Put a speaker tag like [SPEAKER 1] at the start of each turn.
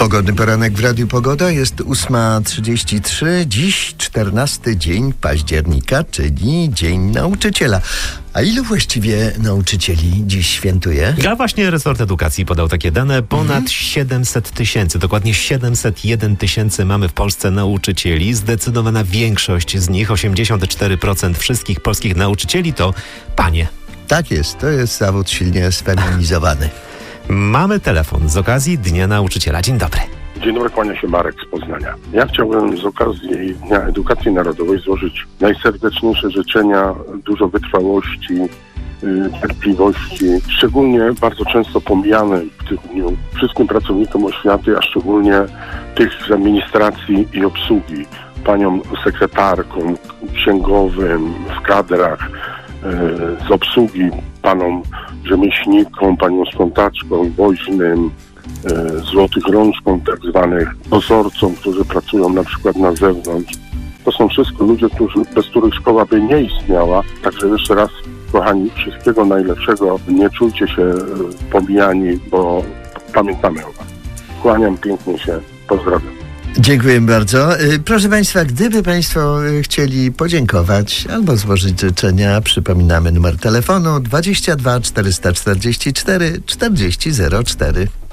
[SPEAKER 1] Pogodny poranek w Radiu Pogoda, jest 8:33, dziś 14 dzień października, czyli Dzień Nauczyciela. A ilu właściwie nauczycieli dziś świętuje?
[SPEAKER 2] Ja właśnie resort edukacji podał takie dane. Ponad 700 tysięcy, dokładnie 701 tysięcy mamy w Polsce nauczycieli. Zdecydowana większość z nich, 84% wszystkich polskich nauczycieli to panie.
[SPEAKER 1] Tak jest, to jest zawód silnie sfeminizowany.
[SPEAKER 2] Mamy telefon z okazji Dnia Nauczyciela. Dzień dobry.
[SPEAKER 3] Dzień dobry, kłania się Marek z Poznania. Ja chciałbym z okazji Dnia Edukacji Narodowej złożyć najserdeczniejsze życzenia, dużo wytrwałości, cierpliwości, szczególnie bardzo często pomijane w tym dniu wszystkim pracownikom oświaty, a szczególnie tych z administracji i obsługi, paniom sekretarkom, księgowym, w kadrach, z obsługi, panom rzemieślnikom, paniom sprzątaczkom, woźnym, złotych rączkom, tak zwanych dozorcom, którzy pracują na przykład na zewnątrz. To są wszystko ludzie, bez których szkoła by nie istniała. Także jeszcze raz, kochani, wszystkiego najlepszego. Nie czujcie się pomijani, bo pamiętamy o was. Kłaniam pięknie się. Pozdrawiam.
[SPEAKER 1] Dziękuję bardzo. Proszę Państwa, gdyby Państwo chcieli podziękować albo złożyć życzenia, przypominamy numer telefonu 22 444 4004.